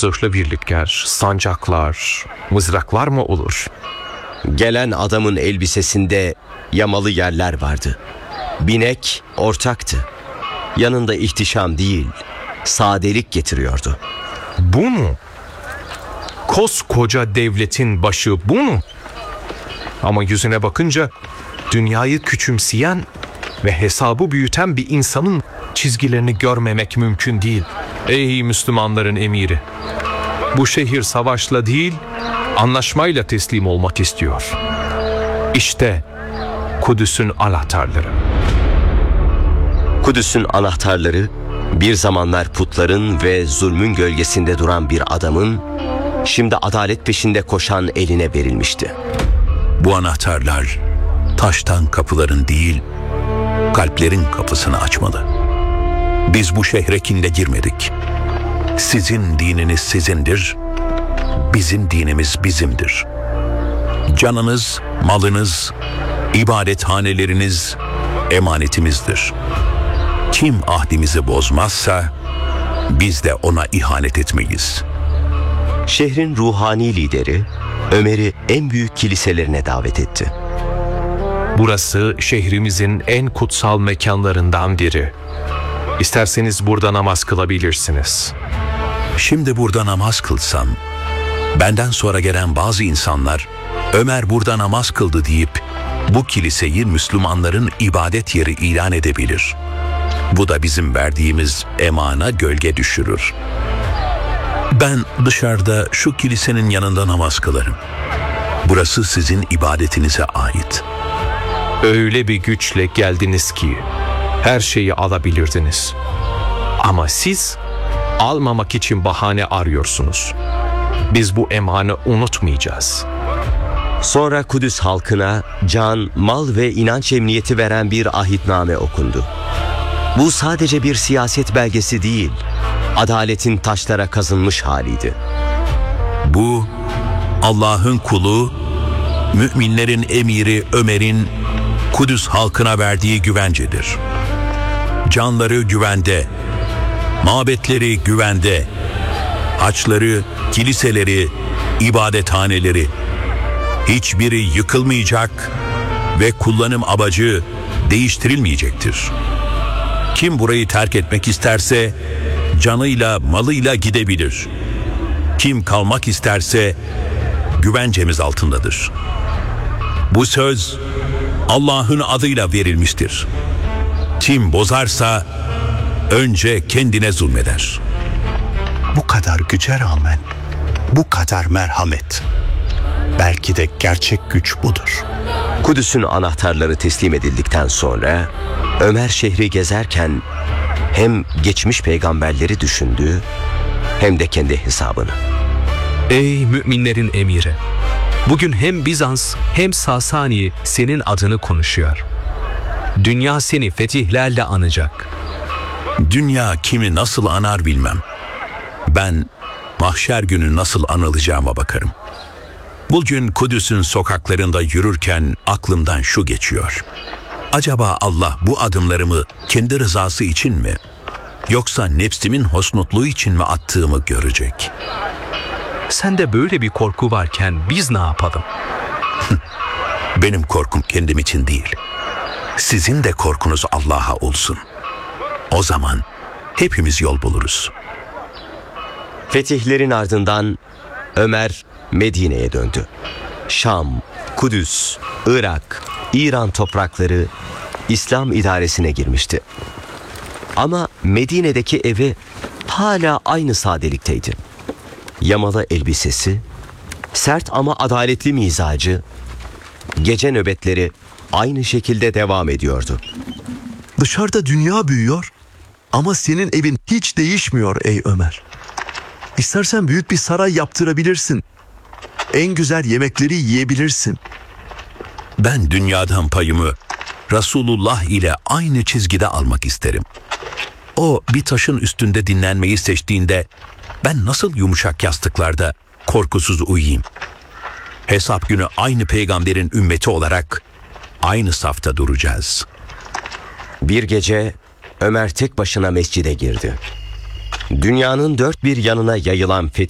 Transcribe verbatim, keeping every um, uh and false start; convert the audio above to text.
zırhlı birlikler, sancaklar, mızraklar mı olur? Gelen adamın elbisesinde yamalı yerler vardı. Binek ortaktı. Yanında ihtişam değil, sadelik getiriyordu. Bu mu? Koskoca devletin başı bu mu? Ama yüzüne bakınca dünyayı küçümseyen ve hesabı büyüten bir insanın çizgilerini görmemek mümkün değil. Ey Müslümanların emiri! Bu şehir savaşla değil, anlaşmayla teslim olmak istiyor. İşte Kudüs'ün anahtarları. Kudüs'ün anahtarları bir zamanlar putların ve zulmün gölgesinde duran bir adamın, şimdi adalet peşinde koşan eline verilmişti. Bu anahtarlar taştan kapıların değil, kalplerin kapısını açmalı. Biz bu şehre kinle girmedik. Sizin dininiz sizindir, bizim dinimiz bizimdir. Canınız, malınız, ibadethaneleriniz emanetimizdir. Kim ahdimizi bozmazsa biz de ona ihanet etmeyiz. Şehrin ruhani lideri Ömer'i en büyük kiliselerine davet etti. Burası şehrimizin en kutsal mekanlarından biri. İsterseniz burada namaz kılabilirsiniz. Şimdi burada namaz kılsam, benden sonra gelen bazı insanlar Ömer burada namaz kıldı deyip bu kiliseyi Müslümanların ibadet yeri ilan edebilir. Bu da bizim verdiğimiz emana gölge düşürür. Ben dışarıda şu kilisenin yanında namaz kılarım. Burası sizin ibadetinize ait. Öyle bir güçle geldiniz ki her şeyi alabilirdiniz. Ama siz almamak için bahane arıyorsunuz. Biz bu emanı unutmayacağız. Sonra Kudüs halkına can, mal ve inanç emniyeti veren bir ahitname okundu. Bu sadece bir siyaset belgesi değil, adaletin taşlara kazınmış haliydi. Bu Allah'ın kulu, müminlerin emiri Ömer'in Kudüs halkına verdiği güvencedir. Canları güvende, mabetleri güvende, haçları, kiliseleri, ibadethaneleri, hiçbiri yıkılmayacak ve kullanım amacı değiştirilmeyecektir. Kim burayı terk etmek isterse canıyla, malıyla gidebilir. Kim kalmak isterse güvencemiz altındadır. Bu söz Allah'ın adıyla verilmiştir. Kim bozarsa önce kendine zulmeder. Bu kadar güce rağmen bu kadar merhamet. Belki de gerçek güç budur. Kudüs'ün anahtarları teslim edildikten sonra Ömer şehri gezerken hem geçmiş peygamberleri düşündü hem de kendi hesabını. Ey müminlerin emiri! Bugün hem Bizans hem Sasani senin adını konuşuyor. Dünya seni fetihlerle anacak. Dünya kimi nasıl anar bilmem. Ben mahşer günü nasıl anılacağıma bakarım. Bugün Kudüs'ün sokaklarında yürürken aklımdan şu geçiyor. Acaba Allah bu adımlarımı kendi rızası için mi, yoksa nefsimin hoşnutluğu için mi attığımı görecek? Sende böyle bir korku varken biz ne yapalım? Benim korkum kendim için değil. Sizin de korkunuz Allah'a olsun. O zaman hepimiz yol buluruz. Fetihlerin ardından Ömer Medine'ye döndü. Şam, Kudüs, Irak, İran toprakları İslam idaresine girmişti. Ama Medine'deki evi hala aynı sadelikteydi. Yamalı elbisesi, sert ama adaletli mizacı, gece nöbetleri aynı şekilde devam ediyordu. Dışarıda dünya büyüyor ama senin evin hiç değişmiyor ey Ömer. İstersen büyük bir saray yaptırabilirsin. En güzel yemekleri yiyebilirsin. Ben dünyadan payımı Resulullah ile aynı çizgide almak isterim. O bir taşın üstünde dinlenmeyi seçtiğinde ben nasıl yumuşak yastıklarda korkusuz uyuyayım? Hesap günü aynı peygamberin ümmeti olarak aynı safta duracağız. Bir gece Ömer tek başına mescide girdi. Dünyanın dört bir yanına yayılan fetih